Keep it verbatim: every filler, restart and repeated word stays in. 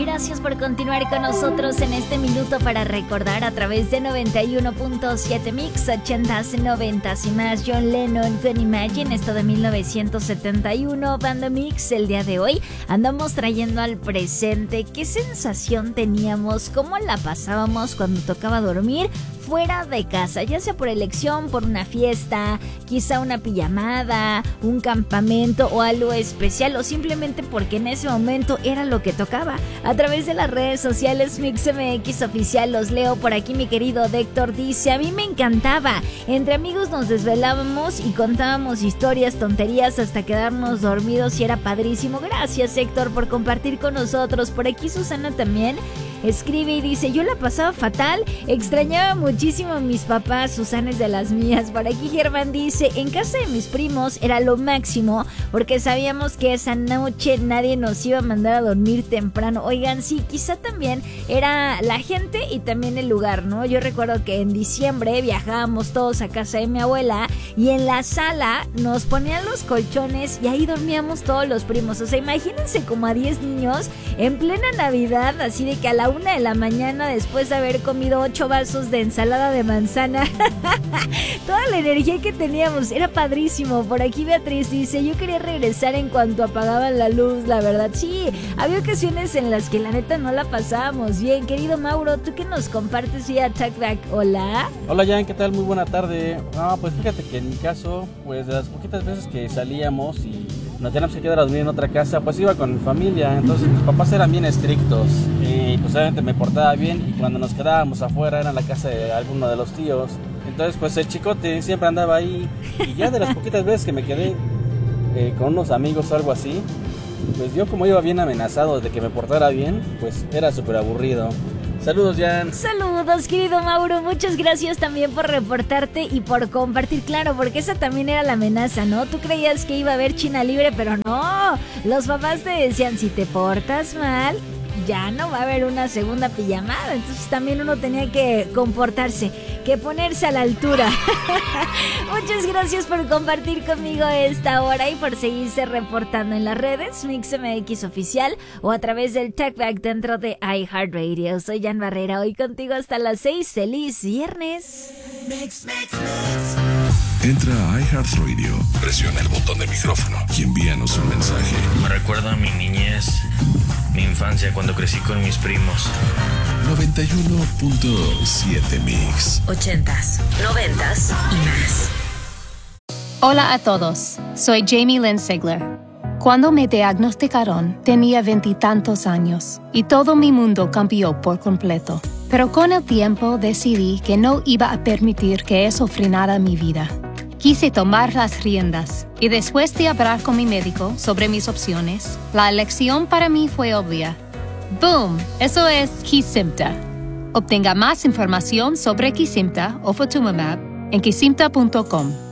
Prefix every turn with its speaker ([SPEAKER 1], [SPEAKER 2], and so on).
[SPEAKER 1] Gracias por continuar con nosotros en este minuto para recordar a través de noventa y uno punto siete Mix, ochentas, noventas y más. John Lennon con Imagine, esto de mil novecientos setenta y uno. Banda Mix, el día de hoy andamos trayendo al presente qué sensación teníamos, cómo la pasábamos cuando tocaba dormir fuera de casa, ya sea por elección, por una fiesta, quizá una pijamada, un campamento o algo especial, o simplemente porque en ese momento era lo que tocaba. A través de las redes sociales MixMX Oficial los leo por aquí. Mi querido Héctor dice: a mí me encantaba, entre amigos nos desvelábamos y contábamos historias, tonterías hasta quedarnos dormidos y era padrísimo. Gracias, Héctor, por compartir con nosotros. Por aquí Susana también escribe y dice: yo la pasaba fatal, extrañaba muchísimo a mis papás. Susana es de las mías. Por aquí Germán dice: en casa de mis primos era lo máximo porque sabíamos que esa noche nadie nos iba a mandar a dormir temprano. Oigan, sí, quizá también era la gente y también el lugar, ¿no? Yo recuerdo que en diciembre viajábamos todos a casa de mi abuela y en la sala nos ponían los colchones y ahí dormíamos todos los primos. O sea, imagínense como a diez niños en plena Navidad, así de que a la una de la mañana, después de haber comido ocho vasos de ensalada de manzana, toda la energía que teníamos, era padrísimo. Por aquí Beatriz dice: yo quería regresar en cuanto apagaban la luz, la verdad. Sí, había ocasiones en las que la neta no la pasábamos bien. Querido Mauro, ¿tú qué nos compartes vía Talkback? Hola.
[SPEAKER 2] Hola Jan, ¿qué tal? Muy buena tarde. Ah, pues fíjate que en mi caso, pues de las poquitas veces que salíamos y nos teníamos que quedar a dormir en otra casa, pues iba con mi familia. Entonces mis papás eran bien estrictos y pues obviamente me portaba bien, y cuando nos quedábamos afuera era en la casa de alguno de los tíos. Entonces pues el chicote siempre andaba ahí, y ya de las poquitas veces que me quedé eh, con unos amigos o algo así, pues yo como iba bien amenazado de que me portara bien, pues era súper aburrido. Saludos, Jan.
[SPEAKER 1] Saludos, querido Mauro. Muchas gracias también por reportarte y por compartir. Claro, porque esa también era la amenaza, ¿no? Tú creías que iba a haber China libre, pero no. Los papás te decían: si te portas mal, ya no va a haber una segunda pijamada. Entonces también uno tenía que comportarse, que ponerse a la altura. Muchas gracias por compartir conmigo esta hora y por seguirse reportando en las redes MixMX Oficial o a través del Talkback dentro de iHeartRadio. Soy Jan Barrera, hoy contigo hasta las seis. ¡Feliz viernes!
[SPEAKER 3] Mix, mix, mix. Entra a iHeartRadio, presiona el botón de micrófono y envíanos un mensaje.
[SPEAKER 4] Me recuerda a mi niñez, mi infancia cuando crecí con mis primos.
[SPEAKER 3] noventa y uno punto siete Mix.
[SPEAKER 5] Ochentas, noventas y más.
[SPEAKER 6] Hola a todos, soy Jamie Lynn Sigler. Cuando me diagnosticaron, tenía veintitantos años y todo mi mundo cambió por completo. Pero con el tiempo decidí que no iba a permitir que eso frenara mi vida. Quise tomar las riendas y después de hablar con mi médico sobre mis opciones, la elección para mí fue obvia. ¡Boom! Eso es Kesimpta. Obtenga más información sobre Kesimpta o Ofatumumab en kesimpta punto com.